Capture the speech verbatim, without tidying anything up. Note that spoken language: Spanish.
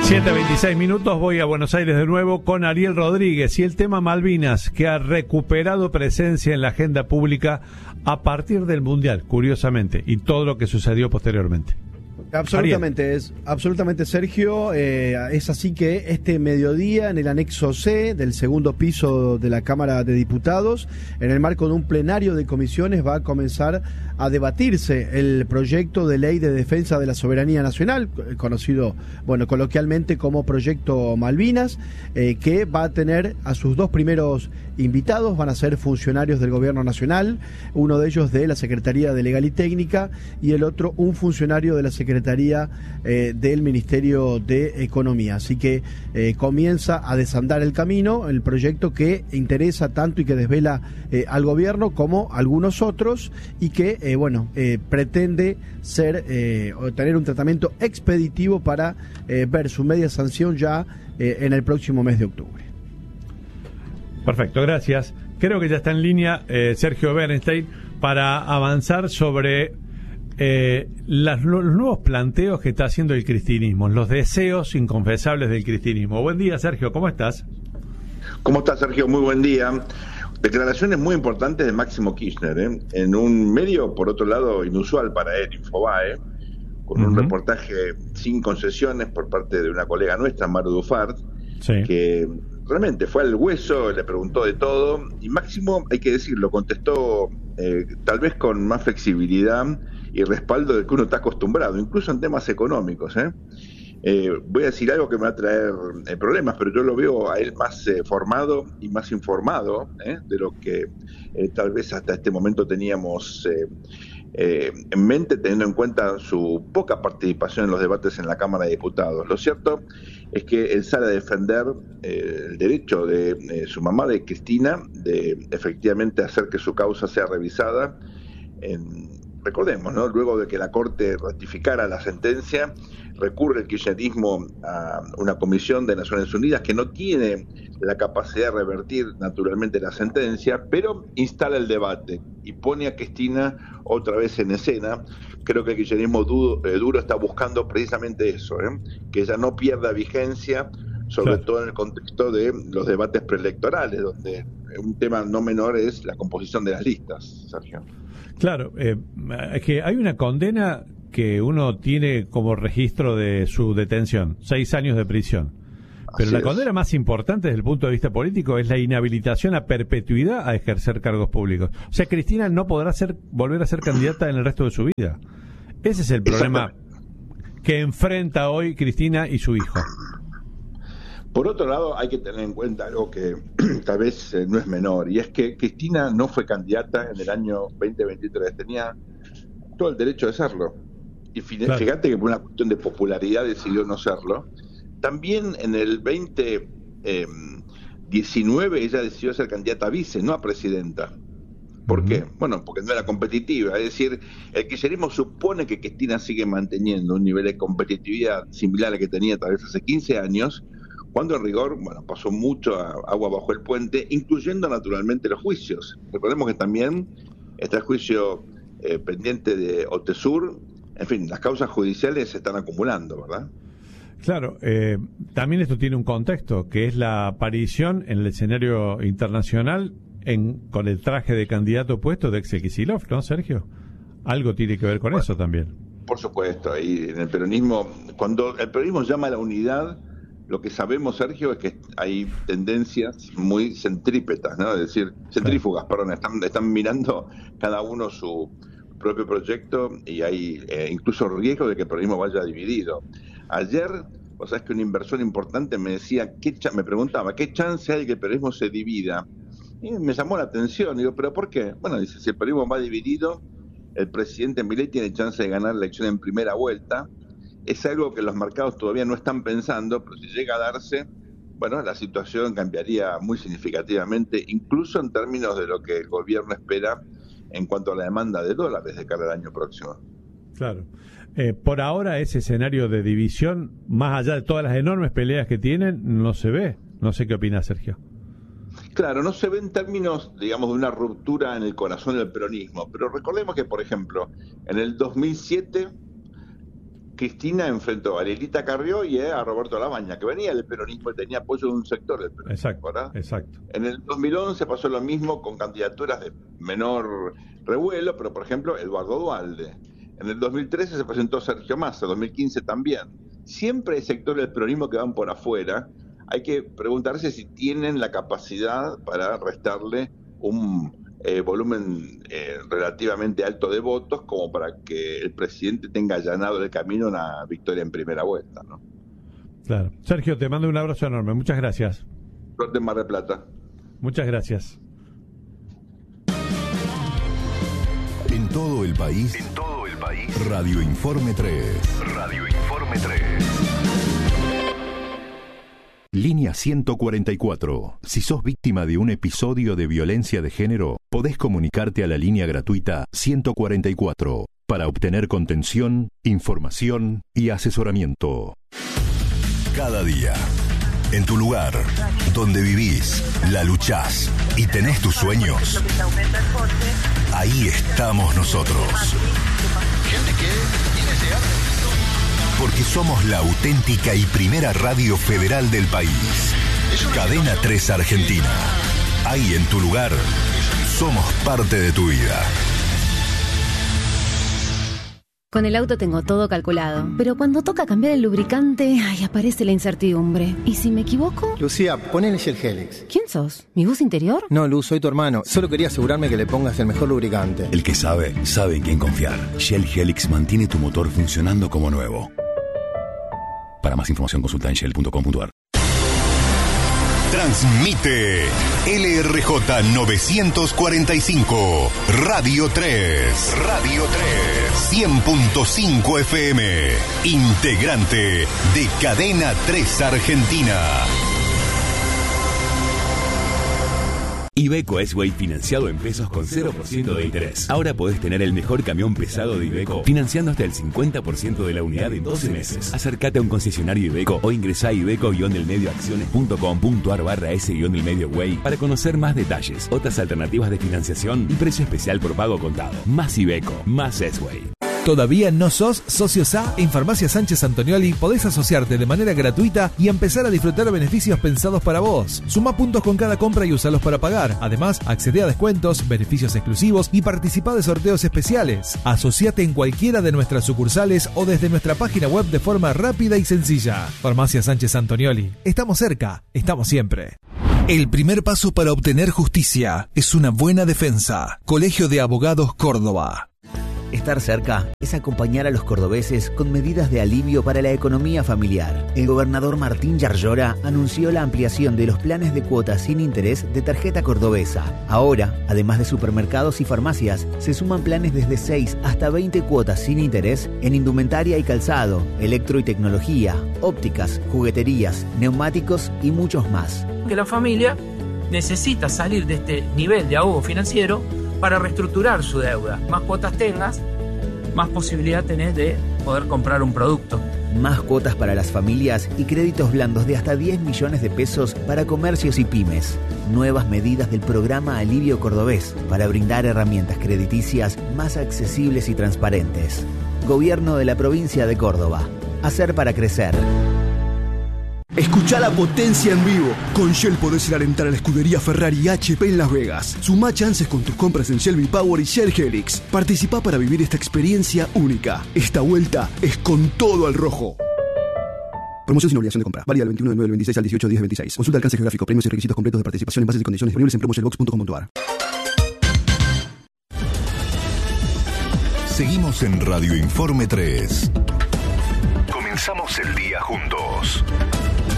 siete veintiséis minutos, voy a Buenos Aires de nuevo con Ariel Rodríguez y el tema Malvinas, que ha recuperado presencia en la agenda pública a partir del Mundial, curiosamente, y todo lo que sucedió posteriormente. Absolutamente, es, absolutamente Sergio, eh, es así que este mediodía en el anexo C del segundo piso de la Cámara de Diputados, en el marco de un plenario de comisiones, va a comenzar a debatirse el proyecto de ley de defensa de la soberanía nacional, conocido, bueno, coloquialmente como Proyecto Malvinas, eh, que va a tener a sus dos primeros invitados, van a ser funcionarios del Gobierno Nacional, uno de ellos de la Secretaría de Legal y Técnica y el otro un funcionario de la Secretaría eh, del Ministerio de Economía. Así que eh, comienza a desandar el camino, el proyecto que interesa tanto y que desvela eh, al Gobierno como a algunos otros y que, eh, bueno, eh, pretende ser eh, o tener un tratamiento expeditivo para eh, ver su media sanción ya eh, en el próximo mes de octubre. Perfecto, gracias. Creo que ya está en línea eh, Sergio Bernstein para avanzar sobre eh, las, los nuevos planteos que está haciendo el cristinismo, los deseos inconfesables del cristinismo. Buen día, Sergio, ¿cómo estás? ¿Cómo estás, Sergio? Muy buen día. Declaraciones muy importantes de Máximo Kirchner, ¿eh? En un medio, por otro lado, inusual para él, Infobae, con uh-huh. un reportaje sin concesiones por parte de una colega nuestra, Maru Dufart, sí. que realmente fue al hueso, le preguntó de todo, y Máximo, hay que decirlo, contestó eh, tal vez con más flexibilidad y respaldo del que uno está acostumbrado, incluso en temas económicos, ¿eh? Eh, voy a decir algo que me va a traer eh, problemas, pero yo lo veo a él más eh, formado y más informado ¿eh? de lo que eh, tal vez hasta este momento teníamos eh, eh, en mente, teniendo en cuenta su poca participación en los debates en la Cámara de Diputados. Lo cierto es que él sale a defender eh, el derecho de eh, su mamá, de Cristina, de efectivamente hacer que su causa sea revisada. En, recordemos, ¿no? Luego de que la Corte ratificara la sentencia, recurre el kirchnerismo a una comisión de Naciones Unidas que no tiene la capacidad de revertir naturalmente la sentencia, pero instala el debate y pone a Cristina otra vez en escena. Creo que el kirchnerismo duro, eh, duro está buscando precisamente eso, ¿eh? que ella no pierda vigencia, sobre claro. todo en el contexto de los debates preelectorales, donde un tema no menor es la composición de las listas, Sergio. Claro, eh, es que hay una condena que uno tiene como registro de su detención, seis años de prisión. Pero Así la condena es. más importante desde el punto de vista político es la inhabilitación a perpetuidad a ejercer cargos públicos. O sea, Cristina no podrá ser, volver a ser candidata en el resto de su vida. Ese es el problema que enfrenta hoy Cristina y su hijo. Por otro lado, hay que tener en cuenta algo que tal vez eh, no es menor, y es que Cristina no fue candidata en el año veinte veintitrés, tenía todo el derecho de serlo. Y fíjate claro. que por una cuestión de popularidad decidió no serlo. También en el veinte diecinueve ella decidió ser candidata a vice, no a presidenta. ¿Por uh-huh. qué? Bueno, porque no era competitiva. Es decir, el kirchnerismo supone que Cristina sigue manteniendo un nivel de competitividad similar al que tenía tal vez hace quince años, cuando en rigor, bueno, pasó mucho a, agua bajo el puente, incluyendo naturalmente los juicios. Recordemos que también está el juicio eh, pendiente de Otesur. En fin, las causas judiciales se están acumulando, ¿verdad? Claro, eh, también esto tiene un contexto, que es la aparición en el escenario internacional en, con el traje de candidato puesto de Axel Kicillof, ¿no, Sergio? Algo tiene que ver con bueno, eso también. Por supuesto, y en el peronismo, cuando el peronismo llama a la unidad, lo que sabemos, Sergio, es que hay tendencias muy centrípetas, ¿no? Es decir, centrífugas, claro. perdón, están, están mirando cada uno su propio proyecto y hay eh, incluso riesgo de que el peronismo vaya dividido. Ayer, o sea, es que un inversor importante me decía, ¿qué cha- me preguntaba, ¿qué chance hay de que el peronismo se divida? Y me llamó la atención, digo, ¿pero por qué? Bueno, dice, si el peronismo va dividido, el presidente Milei tiene chance de ganar la elección en primera vuelta. Es algo que los mercados todavía no están pensando, pero si llega a darse, bueno, la situación cambiaría muy significativamente, incluso en términos de lo que el gobierno espera en cuanto a la demanda de dólares de cara al año próximo. Claro. Eh, por ahora ese escenario de división, más allá de todas las enormes peleas que tienen, no se ve. No sé qué opina Sergio. Claro, no se ve en términos, digamos, de una ruptura en el corazón del peronismo, pero recordemos que, por ejemplo, en el dos mil siete Cristina enfrentó a Lilita Carrió y a Roberto Labaña, que venía del peronismo y tenía apoyo de un sector del peronismo. Exacto, ¿verdad? exacto. En el dos mil once pasó lo mismo con candidaturas de menor revuelo, pero por ejemplo Eduardo Duhalde. En el dos mil trece se presentó Sergio Massa, dos mil quince también. Siempre hay sectores del peronismo que van por afuera. Hay que preguntarse si tienen la capacidad para restarle un eh, volumen eh, relativamente alto de votos como para que el presidente tenga allanado el camino a una victoria en primera vuelta, ¿no? Claro. Sergio, te mando un abrazo enorme. Muchas gracias. Suerte en Mar del Plata. Muchas gracias. En todo el país. En todo el país. Radio Informe tres. Radio Informe tres. Línea ciento cuarenta y cuatro. Si sos víctima de un episodio de violencia de género, podés comunicarte a la línea gratuita ciento cuarenta y cuatro para obtener contención, información y asesoramiento. Cada día, en tu lugar, donde vivís, la luchás y tenés tus sueños, ahí estamos nosotros. Porque somos la auténtica y primera radio federal del país. Cadena tres Argentina. Ahí en tu lugar, somos parte de tu vida. Con el auto tengo todo calculado, pero cuando toca cambiar el lubricante, ay, aparece la incertidumbre. ¿Y si me equivoco? Lucía, ponele Shell Helix. ¿Quién sos? ¿Mi voz interior? No, Luz, soy tu hermano. Solo quería asegurarme que le pongas el mejor lubricante. El que sabe, sabe en quién confiar. Shell Helix mantiene tu motor funcionando como nuevo. Para más información consulta en shell punto com punto a r. Transmite L R J novecientos cuarenta y cinco, Radio tres. Radio tres. cien punto cinco F M. Integrante de Cadena tres Argentina. Iveco S-Way financiado en pesos con cero por ciento de interés. Ahora podés tener el mejor camión pesado de Iveco financiando hasta el cincuenta por ciento de la unidad en doce meses. Acércate a un concesionario Iveco o ingresá a iveco-delmedioacciones.com.ar barra S-delmedio-way para conocer más detalles, otras alternativas de financiación y precio especial por pago contado. Más Iveco, más S-Way. ¿Todavía no sos socio S A? En Farmacia Sánchez Antonioli podés asociarte de manera gratuita y empezar a disfrutar beneficios pensados para vos. Suma puntos con cada compra y usalos para pagar. Además, accede a descuentos, beneficios exclusivos y participa de sorteos especiales. Asociate en cualquiera de nuestras sucursales o desde nuestra página web de forma rápida y sencilla. Farmacia Sánchez Antonioli. Estamos cerca, estamos siempre. El primer paso para obtener justicia es una buena defensa. Colegio de Abogados Córdoba. Estar cerca es acompañar a los cordobeses con medidas de alivio para la economía familiar. El gobernador Martín Yarlora anunció la ampliación de los planes de cuotas sin interés de tarjeta cordobesa. Ahora, además de supermercados y farmacias, se suman planes desde seis hasta veinte cuotas sin interés en indumentaria y calzado, electro y tecnología, ópticas, jugueterías, neumáticos y muchos más. Que la familia necesita salir de este nivel de ahogo financiero para reestructurar su deuda. Más cuotas tengas, más posibilidad tenés de poder comprar un producto. Más cuotas para las familias y créditos blandos de hasta diez millones de pesos para comercios y pymes. Nuevas medidas del programa Alivio Cordobés para brindar herramientas crediticias más accesibles y transparentes. Gobierno de la provincia de Córdoba. Hacer para crecer. Escuchá la potencia en vivo. Con Shell podés ir a alentar a la escudería Ferrari H P en Las Vegas. Sumá chances con tus compras en Shell V-Power y Shell Helix. Participá para vivir esta experiencia única. Esta vuelta es con todo al rojo. Promoción sin obligación de compra. Válida del veintiuno de nueve del veintiséis al dieciocho de diez del veintiséis. Consulta alcance geográfico, premios y requisitos completos de participación en bases y condiciones disponibles en promoshellbox punto com punto a r. Seguimos en Radio Informe tres. Comenzamos el día juntos.